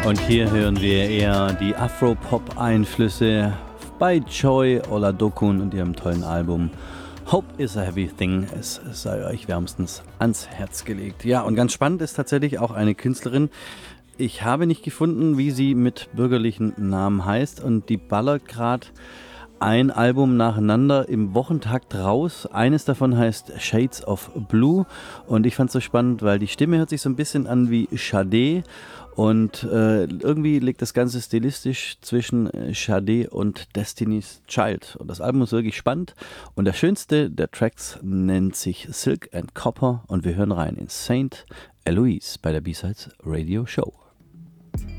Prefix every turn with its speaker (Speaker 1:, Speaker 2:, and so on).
Speaker 1: Und hier hören wir eher die Afro-Pop-Einflüsse bei Joy Oladokun und ihrem tollen Album Hope is a Heavy Thing. Es sei euch wärmstens ans Herz gelegt. Ja, und ganz spannend ist tatsächlich auch eine Künstlerin. Ich habe nicht gefunden, wie sie mit bürgerlichen Namen heißt, und die ballert gerade ein Album nacheinander im Wochentakt raus. Eines davon heißt Shades of Blue und ich fand es so spannend, weil die Stimme hört sich so ein bisschen an wie Sade und irgendwie liegt das Ganze stilistisch zwischen Sade und Destiny's Child. Und das Album ist wirklich spannend und der schönste der Tracks nennt sich Silk and Copper und wir hören rein in Saint Eloise bei der B-Sides Radio Show.